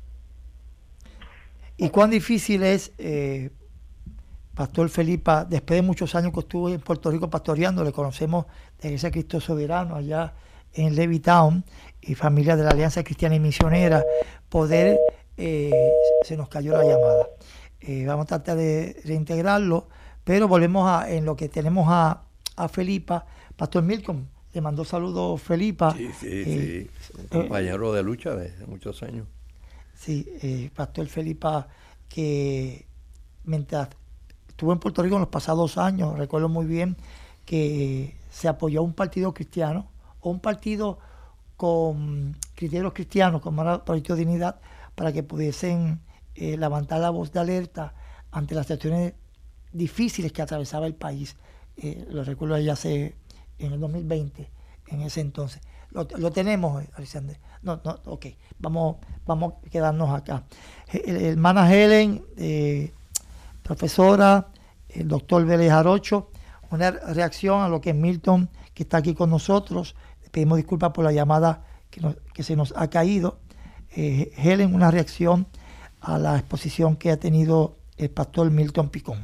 Speaker 7: ¿Y cuán difícil es, Pastor Felipa, después de muchos años que estuvo en Puerto Rico pastoreando, le conocemos de Iglesia Cristo Soberano allá en Levittown, y familia de la Alianza Cristiana y Misionera, poder, se nos cayó la llamada. Vamos a tratar de reintegrarlo, pero volvemos en lo que tenemos a Felipa. Pastor Milton, le mandó saludos Felipa.
Speaker 8: Sí, un compañero de lucha de muchos años.
Speaker 7: Sí, Pastor Felipa, que mientras estuvo en Puerto Rico en los pasados años, recuerdo muy bien que se apoyó a un partido cristiano, o un partido con criterios cristianos, como era el Proyecto de Dignidad, para que pudiesen levantar la voz de alerta ante las situaciones difíciles que atravesaba el país. Lo recuerdo ya en el 2020, en ese entonces. Lo tenemos, Alexander. No, ok. Vamos a quedarnos acá. Hermana Helen, profesora, el doctor Vélez Jarocho, una reacción a lo que Milton, que está aquí con nosotros. Le pedimos disculpas por la llamada que se nos ha caído. Helen, una reacción a la exposición que ha tenido el pastor Milton Picón.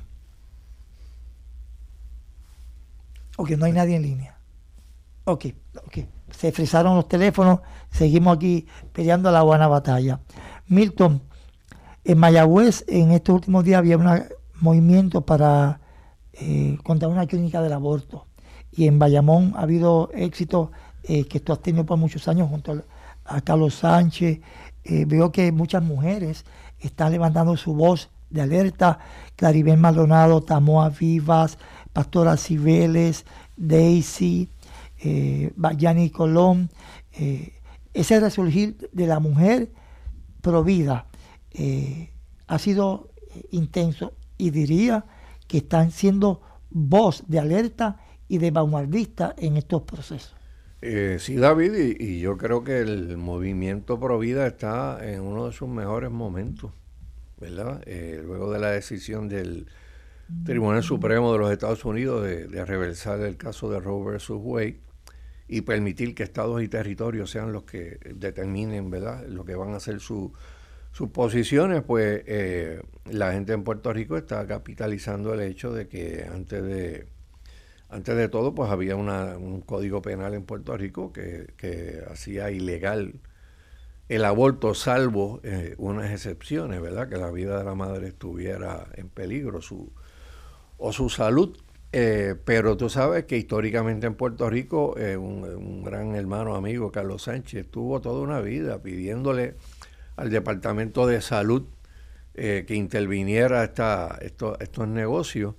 Speaker 7: Ok, no hay nadie en línea. Ok. Se frisaron los teléfonos, seguimos aquí peleando la buena batalla. Milton, en Mayagüez en estos últimos días había un movimiento contra una clínica del aborto, y en Bayamón ha habido éxito que tú has tenido por muchos años junto a Carlos Sánchez. Veo que muchas mujeres están levantando su voz de alerta. Claribel Maldonado, Tamoa Vivas, Pastora Cibeles, Daisy, Bayani Colón. Ese resurgir de la mujer provida ha sido intenso, y diría que están siendo voz de alerta y de vanguardista en estos procesos.
Speaker 8: Sí, David, y yo creo que el movimiento Provida está en uno de sus mejores momentos, ¿verdad? Luego de la decisión del Tribunal Supremo de los Estados Unidos de reversar el caso de Roe versus Wade y permitir que estados y territorios sean los que determinen, ¿verdad?, lo que van a ser sus posiciones, pues la gente en Puerto Rico está capitalizando el hecho de que antes de todo, pues había un código penal en Puerto Rico que hacía ilegal el aborto, salvo unas excepciones, ¿verdad?, que la vida de la madre estuviera en peligro, su salud. Pero tú sabes que históricamente en Puerto Rico un gran hermano amigo, Carlos Sánchez, tuvo toda una vida pidiéndole al Departamento de Salud que interviniera estos negocios,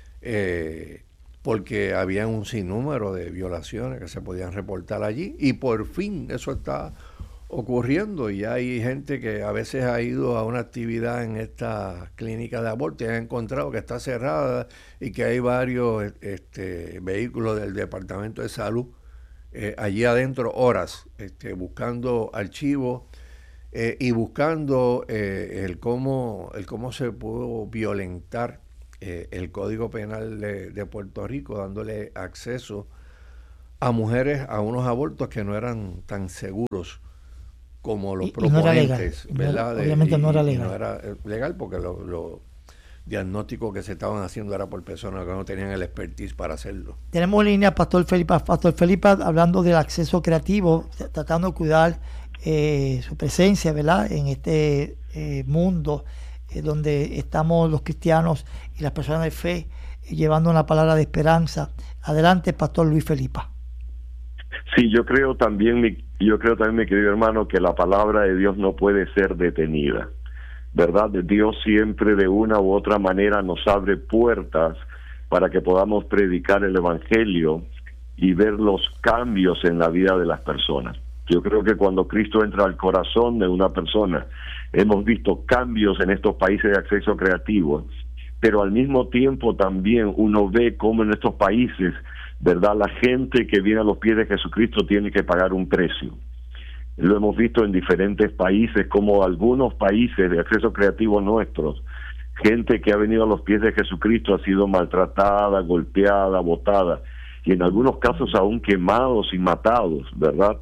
Speaker 8: porque había un sinnúmero de violaciones que se podían reportar allí, y por fin eso está ocurriendo, y hay gente que a veces ha ido a una actividad en esta clínica de aborto y ha encontrado que está cerrada y que hay varios vehículos del Departamento de Salud allí adentro horas buscando archivos y buscando el cómo se pudo violentar el Código Penal de Puerto Rico, dándole acceso a mujeres a unos abortos que no eran tan seguros como los proponentes,
Speaker 7: no era legal,
Speaker 8: ¿verdad?
Speaker 7: Obviamente no era legal.
Speaker 8: No era legal porque los diagnósticos que se estaban haciendo era por personas que no tenían el expertise para hacerlo.
Speaker 7: Tenemos en línea a Pastor Felipa. Pastor Felipa, hablando del acceso creativo, tratando de cuidar su presencia, ¿verdad?, en este mundo donde estamos los cristianos y las personas de fe llevando una palabra de esperanza. Adelante, Pastor Luis Felipa.
Speaker 11: Sí, yo creo también, mi querido hermano, que la palabra de Dios no puede ser detenida, ¿verdad? Dios siempre de una u otra manera nos abre puertas para que podamos predicar el Evangelio y ver los cambios en la vida de las personas. Yo creo que cuando Cristo entra al corazón de una persona, hemos visto cambios en estos países de acceso creativo, pero al mismo tiempo también uno ve cómo en estos países, ¿verdad?, la gente que viene a los pies de Jesucristo tiene que pagar un precio. Lo hemos visto en diferentes países, como algunos países de acceso creativo nuestros, gente que ha venido a los pies de Jesucristo ha sido maltratada, golpeada, botada, y en algunos casos aún quemados y matados, ¿verdad?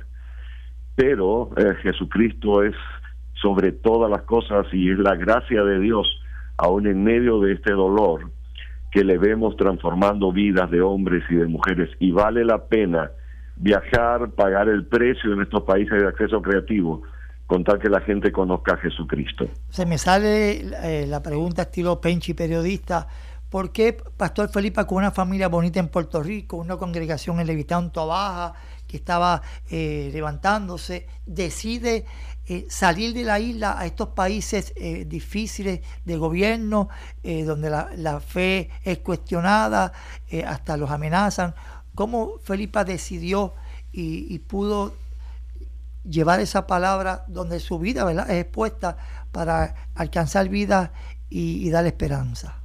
Speaker 11: Pero Jesucristo es sobre todas las cosas, y es la gracia de Dios, aún en medio de este dolor, que le vemos transformando vidas de hombres y de mujeres, y vale la pena viajar, pagar el precio en estos países de acceso creativo, con tal que la gente conozca a Jesucristo.
Speaker 7: Se me sale la pregunta estilo Penchi, periodista: ¿por qué Pastor Felipa, con una familia bonita en Puerto Rico, una congregación en Levittown, Tobaja, que estaba levantándose, decide salir de la isla a estos países difíciles de gobierno, donde la fe es cuestionada, hasta los amenazan? ¿Cómo Felipa decidió y pudo llevar esa palabra donde su vida, ¿verdad?, es expuesta para alcanzar vida y dar esperanza.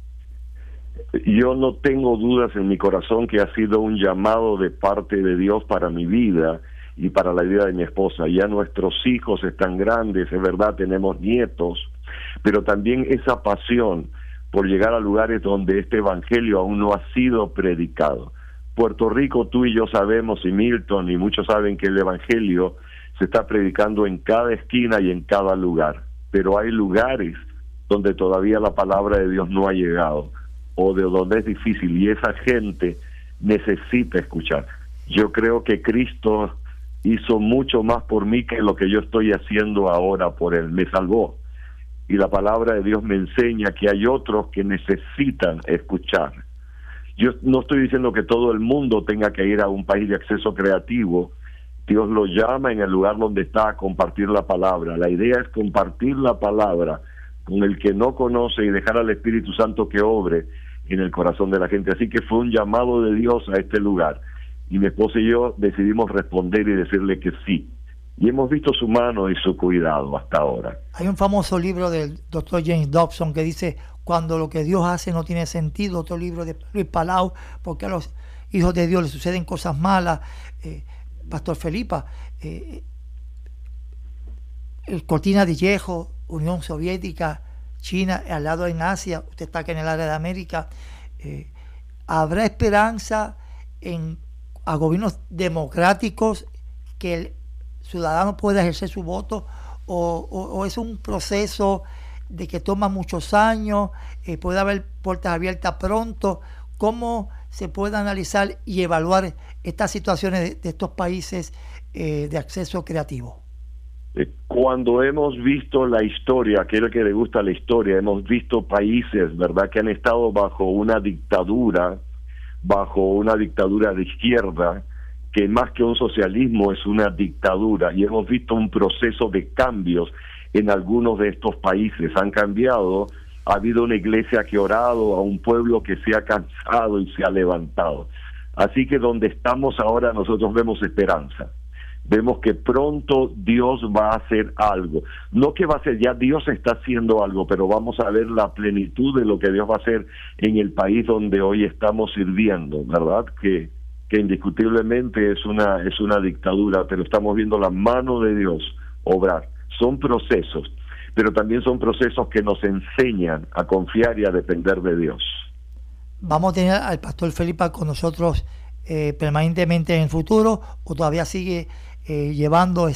Speaker 11: Yo no tengo dudas en mi corazón que ha sido un llamado de parte de Dios para mi vida y para la vida de mi esposa. Ya nuestros hijos están grandes, es verdad, tenemos nietos, pero también esa pasión por llegar a lugares donde este evangelio aún no ha sido predicado. Puerto Rico, tú y yo sabemos, y Milton, y muchos saben que el evangelio se está predicando en cada esquina y en cada lugar, pero hay lugares donde todavía la palabra de Dios no ha llegado, o de donde es difícil, y esa gente necesita escuchar. Yo creo que Cristo hizo mucho más por mí que lo que yo estoy haciendo ahora por Él. Me salvó. Y la palabra de Dios me enseña que hay otros que necesitan escuchar. Yo no estoy diciendo que todo el mundo tenga que ir a un país de acceso creativo. Dios lo llama en el lugar donde está a compartir la palabra. La idea es compartir la palabra con el que no conoce y dejar al Espíritu Santo que obre en el corazón de la gente. Así que fue un llamado de Dios a este lugar. Y mi esposa y yo decidimos responder y decirle que sí. Y hemos visto su mano y su cuidado hasta ahora.
Speaker 7: Hay un famoso libro del Dr. James Dobson que dice: cuando lo que Dios hace no tiene sentido. Otro libro de Luis Palau, porque a los hijos de Dios les suceden cosas malas. Pastor Felipa, Cortina de Hierro, Unión Soviética, China, al lado en Asia, usted está aquí en el área de América. ¿Habrá esperanza a gobiernos democráticos que el ciudadano pueda ejercer su voto, o es un proceso de que toma muchos años, puede haber puertas abiertas pronto? ¿Cómo se puede analizar y evaluar estas situaciones de estos países de acceso creativo?
Speaker 11: Cuando hemos visto la historia, aquel que le gusta la historia, hemos visto países, ¿verdad?, que han estado bajo una dictadura de izquierda, que más que un socialismo es una dictadura, y hemos visto un proceso de cambios en algunos de estos países. Han cambiado, ha habido una iglesia que ha orado, a un pueblo que se ha cansado y se ha levantado. Así que donde estamos ahora nosotros vemos esperanza. Vemos que pronto Dios va a hacer algo. No que va a hacer, ya Dios está haciendo algo, pero vamos a ver la plenitud de lo que Dios va a hacer en el país donde hoy estamos sirviendo, ¿verdad? Que indiscutiblemente es una dictadura, pero estamos viendo la mano de Dios obrar. Son procesos, pero también son procesos que nos enseñan a confiar y a depender de Dios.
Speaker 7: ¿Vamos a tener al pastor Felipa con nosotros permanentemente en el futuro, o todavía sigue llevando